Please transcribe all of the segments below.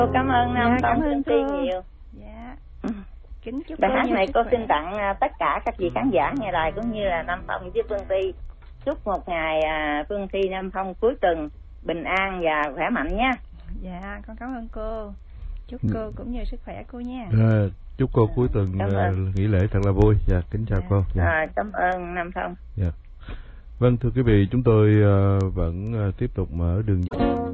Cô cảm ơn Nam Tông Phương Thi nhiều. Dạ. Kính chúc bài cô hát nhiều này sức cô khỏe. xin tặng tất cả các vị khán giả nghe đài cũng như là Nam Phong với Phương Thi. Chúc một ngày Phương Thi Nam Phong cuối tuần bình an và khỏe mạnh nhé. Dạ, con cảm ơn cô. Chúc cô cũng nhiều sức khỏe cô nha. Chúc cô cuối tuần nghỉ lễ thật là vui. Dạ, kính chào cô. Dạ. Cảm ơn Nam Phong. Dạ. Vâng, thưa quý vị, chúng tôi vẫn tiếp tục mở đường.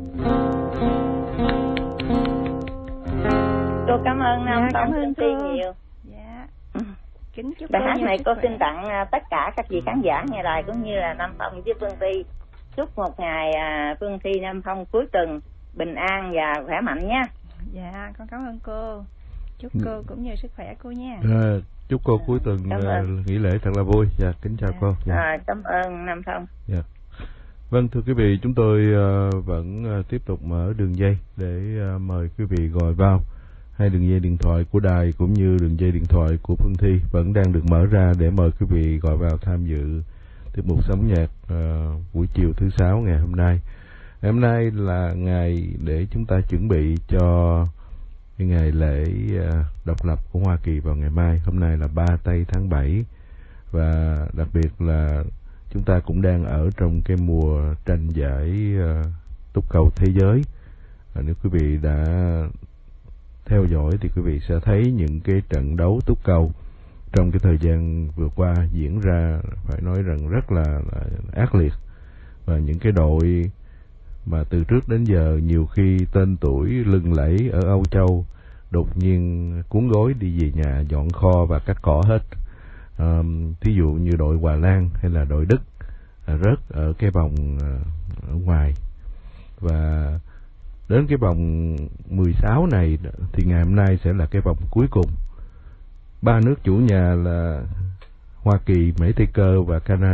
Cô cảm ơn Nam Tông Phương Thi nhiều. Dạ. Kính chúc bài cô hát nhiều này sức cô khỏe. xin tặng tất cả các vị khán giả nghe đài cũng như là Nam Phong với Phương Thi. Chúc một ngày Phương Thi Nam Phong cuối tuần bình an và khỏe mạnh nhé. Dạ, con cảm ơn cô. Chúc cô cũng nhiều sức khỏe cô nha. Chúc cô cuối tuần nghỉ lễ thật là vui. Dạ, kính chào cô. Dạ. Cảm ơn Nam Phong. Dạ. Vâng, thưa quý vị, chúng tôi vẫn tiếp tục mở đường dây để mời quý vị gọi vào. Hai đường dây điện thoại của đài cũng như đường dây điện thoại của Phương Thi vẫn đang được mở ra để mời quý vị gọi vào tham dự tiết mục Sống Nhạc buổi chiều thứ Sáu ngày hôm nay. Ngày hôm nay là ngày để chúng ta chuẩn bị cho cái ngày lễ độc lập của Hoa Kỳ vào ngày mai. Hôm nay là 3 tây tháng 7 và đặc biệt là chúng ta cũng đang ở trong cái mùa tranh giải túc cầu thế giới. Nếu quý vị đã theo dõi thì quý vị sẽ thấy những cái trận đấu túc cầu trong cái thời gian vừa qua diễn ra phải nói rằng rất là ác liệt, và những cái đội mà từ trước đến giờ nhiều khi tên tuổi lừng lẫy ở Âu Châu đột nhiên cuốn gối đi về nhà dọn kho và cắt cỏ hết. Thí dụ như đội Hòa Lan hay là đội Đức rớt ở cái vòng ở ngoài, và đến cái vòng 16 này thì ngày hôm nay sẽ là cái vòng cuối cùng. Ba nước chủ nhà là Hoa Kỳ, Mỹ, Tây Cơ và Canada